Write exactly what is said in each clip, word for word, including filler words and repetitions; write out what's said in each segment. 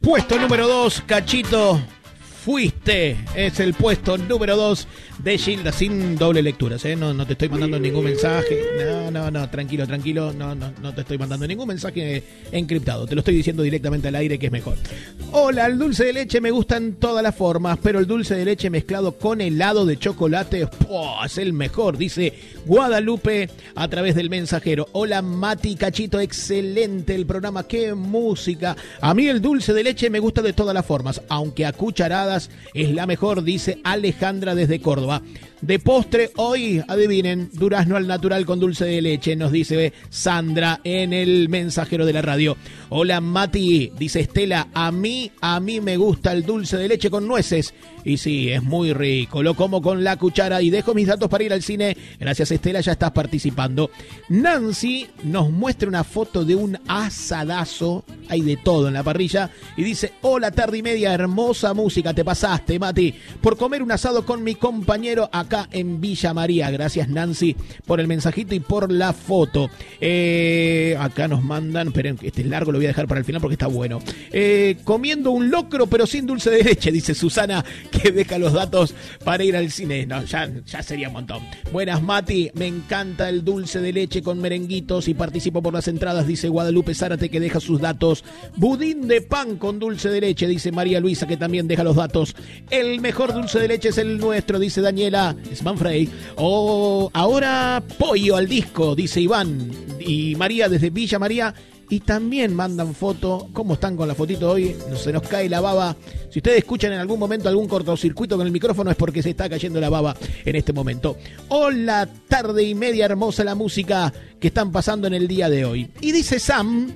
Puesto número dos, Cachito, fuiste. Es el puesto número dos de Gilda, sin doble lecturas, ¿eh? No, no te estoy mandando ningún mensaje. No, no, no, tranquilo, tranquilo. No, no, no te estoy mandando ningún mensaje encriptado. Te lo estoy diciendo directamente al aire, que es mejor. Hola, el dulce de leche me gustan todas las formas, pero el dulce de leche mezclado con helado de chocolate, ¡oh!, es el mejor, dice Guadalupe a través del mensajero. Hola, Mati, Cachito, excelente el programa, qué música. A mí el dulce de leche me gusta de todas las formas, aunque a cucharadas es la mejor, dice Alejandra desde Córdoba. De postre, hoy, adivinen, durazno al natural con dulce de leche, nos dice Sandra en el mensajero de la radio. Hola, Mati, dice Estela, a mí, a mí me gusta el dulce de leche con nueces. Y sí, es muy rico, lo como con la cuchara y dejo mis datos para ir al cine. Gracias, Estela, ya estás participando. Nancy nos muestra una foto de un asadazo, hay de todo en la parrilla, y dice, hola, tarde y media, hermosa música, te pasaste, Mati, por comer un asado con mi compañero acá en Villa María. Gracias, Nancy, por el mensajito y por la foto. Eh, acá nos mandan, esperen, este es largo, lo voy a dejar para el final porque está bueno. Eh, comiendo un locro pero sin dulce de leche, dice Susana, que deja los datos para ir al cine. No, ya, ya sería un montón. Buenas, Mati, me encanta el dulce de leche con merenguitos y participo por las entradas, dice Guadalupe Zárate, que deja sus datos. Budín de pan con dulce de leche, dice María Luisa, que también deja los datos. El mejor dulce de leche es el nuestro, dice Daniela Smanfrey. O ahora pollo al disco, dice Iván y María desde Villa María. Y también mandan foto. ¿Cómo están con la fotito hoy? Se nos cae la baba. Si ustedes escuchan en algún momento algún cortocircuito con el micrófono es porque se está cayendo la baba en este momento. Hola, tarde y media, hermosa la música que están pasando en el día de hoy. Y dice Sam,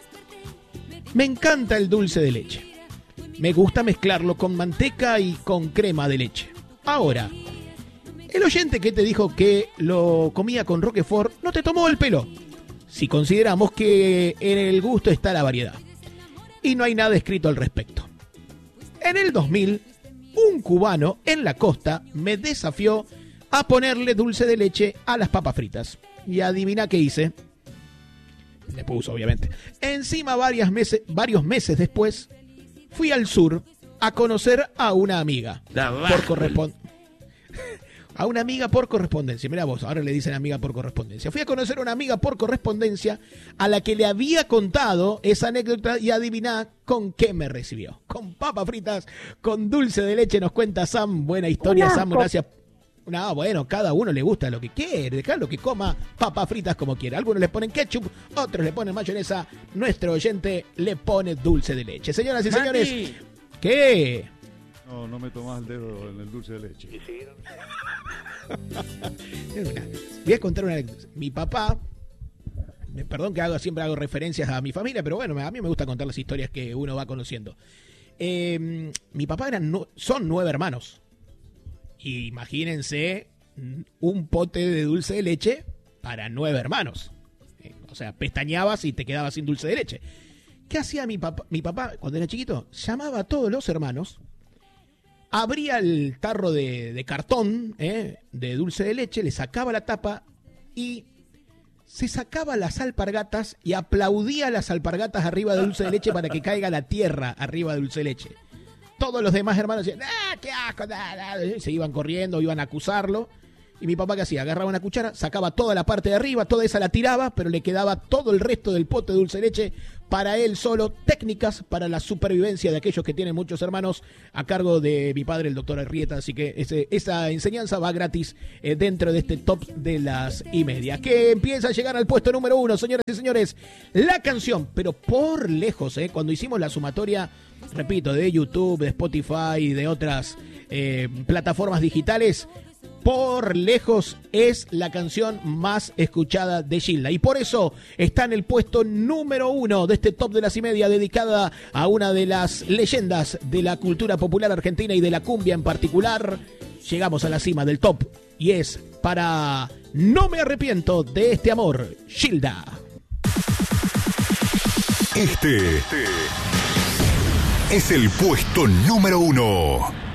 me encanta el dulce de leche. Me gusta mezclarlo con manteca y con crema de leche. Ahora, el oyente que te dijo que lo comía con Roquefort no te tomó el pelo, si consideramos que en el gusto está la variedad. Y no hay nada escrito al respecto. En el dos mil, un cubano en la costa me desafió a ponerle dulce de leche a las papas fritas. Y adivina qué hice. Le puso, obviamente. Encima, varias meses, varios meses después, fui al sur a conocer a una amiga. Por correspondencia. A una amiga por correspondencia. Mira vos, ahora le dicen amiga por correspondencia. Fui a conocer a una amiga por correspondencia a la que le había contado esa anécdota y adiviná con qué me recibió. Con papas fritas, con dulce de leche, nos cuenta Sam. Buena historia, Sam, gracias. No, bueno, cada uno le gusta lo que quiere, dejarlo que coma papas fritas como quiera. Algunos le ponen ketchup, otros le ponen mayonesa. Nuestro oyente le pone dulce de leche. Señoras y señores, Mati. ¿Qué? No, no me tomás el dedo en el dulce de leche. Voy a contar una anécdota. Mi papá, perdón que hago, siempre hago referencias a mi familia, pero bueno, a mí me gusta contar las historias que uno va conociendo. Eh, mi papá eran, son nueve hermanos. Imagínense un pote de dulce de leche para nueve hermanos. O sea, pestañeabas y te quedabas sin dulce de leche. ¿Qué hacía mi papá? Mi papá, cuando era chiquito, llamaba a todos los hermanos, abría el tarro de, de cartón, ¿eh? de dulce de leche, le sacaba la tapa y se sacaba las alpargatas y aplaudía las alpargatas arriba de dulce de leche para que caiga la tierra arriba de dulce de leche. Todos los demás hermanos decían, ¡ah, qué asco! Da, da! Se iban corriendo, iban a acusarlo. Y mi papá, ¿qué hacía? Agarraba una cuchara, sacaba toda la parte de arriba, toda esa la tiraba, pero le quedaba todo el resto del pote de dulce de leche para él solo. Técnicas para la supervivencia de aquellos que tienen muchos hermanos, a cargo de mi padre, el doctor Arrieta. Así que ese, esa enseñanza va gratis eh, dentro de este top de las y media, que empieza a llegar al puesto número uno, señoras y señores. La canción, pero por lejos, eh, cuando hicimos la sumatoria, repito, de YouTube, de Spotify y de otras eh, plataformas digitales, por lejos es la canción más escuchada de Gilda. Y por eso está en el puesto número uno de este top de las y media, dedicada a una de las leyendas de la cultura popular argentina y de la cumbia en particular. Llegamos a la cima del top y es para No me arrepiento de este amor, Gilda. Este es el puesto número uno.